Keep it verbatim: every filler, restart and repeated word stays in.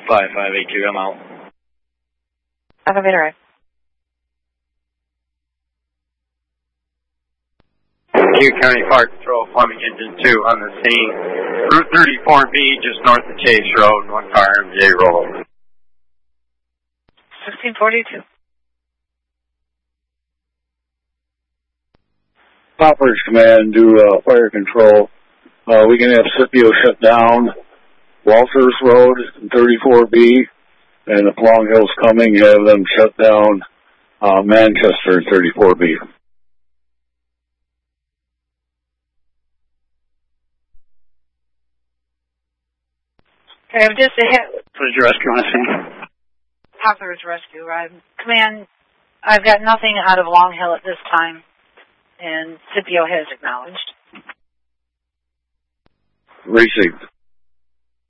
five five eight two, I'm out. Elevator right. Q County Fire Control, Fleming Engine two on the scene. Route thirty-four B, just north of Chase Road, one car M J rollover. sixteen forty-two. Operations Command, do uh, fire control. Uh, we can have Scipio shut down Walters Road, thirty-four B, and if Long Hill's coming, have them shut down uh, Manchester, thirty-four B. Okay, I'm just a hit. What did your rescue want to see? Hawthorne's rescue, right? Command, I've got nothing out of Long Hill at this time, and Scipio has acknowledged. Received.